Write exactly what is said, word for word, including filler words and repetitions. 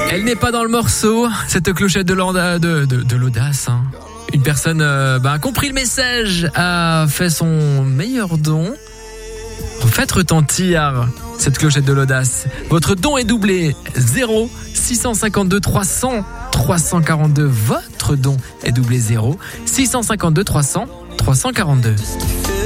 Elle n'est pas dans le morceau, cette clochette de, l'anda- de, de, de l'audace. Hein. Une personne euh, bah, a compris le message, a fait son meilleur don. Faites retentir cette clochette de l'audace. Votre don est doublé. zéro six cent cinquante-deux trois cents trois cent quarante-deux. Votre don est doublé. zéro six cent cinquante-deux trois cents trois cent quarante-deux.